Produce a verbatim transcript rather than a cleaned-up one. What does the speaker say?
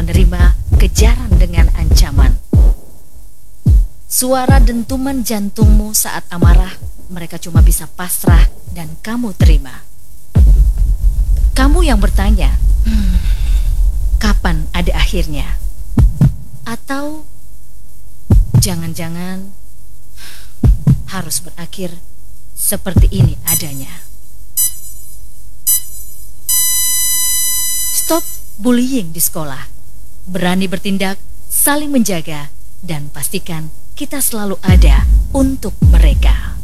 menerima kejaran dengan ancaman. Suara dentuman jantungmu saat amarah, mereka cuma bisa pasrah dan kamu terima. Kamu yang bertanya, hmm, kapan ada akhirnya? Atau jangan-jangan harus berakhir seperti ini adanya. Stop bullying di sekolah. Berani bertindak, saling menjaga, dan pastikan kita selalu ada untuk mereka.